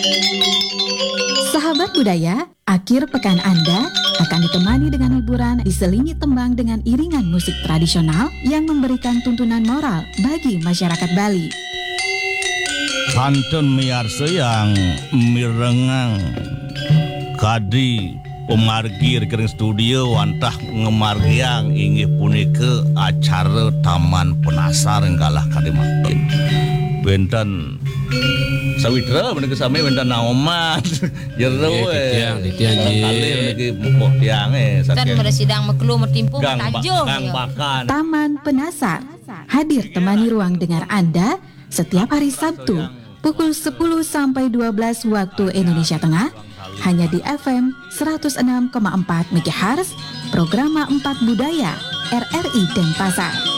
Sahabat budaya, akhir pekan Anda akan ditemani dengan hiburan diselingi tembang dengan iringan musik tradisional yang memberikan tuntunan moral bagi masyarakat Bali. Kantun miarsa yang mirengang kadi pemargi rekening studio wantah ngemargiang inggih punika acara Taman Penasar enggalah kadi makin benten sawitra menika sami benten naoman jero titiang kali niki mupuk tiange Kan sidang mekelu mertimpu gang tajuh. bakan Taman Penasar hadir temani ruang dengar Anda setiap hari Sabtu pukul 10 sampai 12 waktu Indonesia Tengah hanya di FM 106,4 MHz Programa 4 Budaya RRI Denpasar.